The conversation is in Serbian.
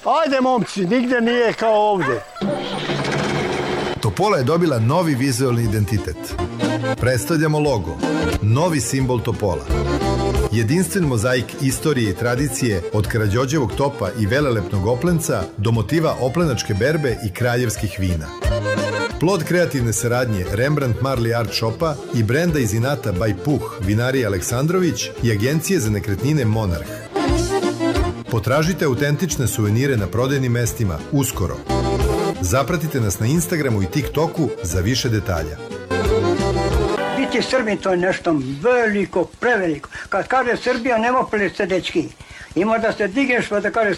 Ajde momci, nigde nije kao ovde. Topola je dobila novi vizualni identitet. Predstavljamo logo, novi simbol Topola. Jedinstven mozaik istorije i tradicije od Karađorđevog topa i velelepnog oplenca do motiva oplenačke berbe i kraljevskih vina. Plod kreativne saradnje Rembrandt Marley Art Shopa i brenda iz inata by Puh vinarije Aleksandrović i agencije za nekretnine Monarh. Potražite autentične suvenire na prodajnim mestima uskoro. Zapratite nas na Instagramu i TikToku za više detalja. Biti Srbin to je nešto veliko, preveliko. Kad kaže Srbija, nema se dečki. Ima da se digneš pa da kaže